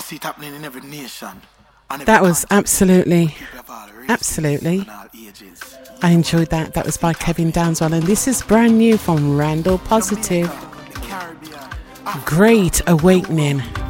see it happening in every nation. That was absolutely. I enjoyed that. That was by Kevin Downswell, and this is brand new from Randall Positive. Great Awakening.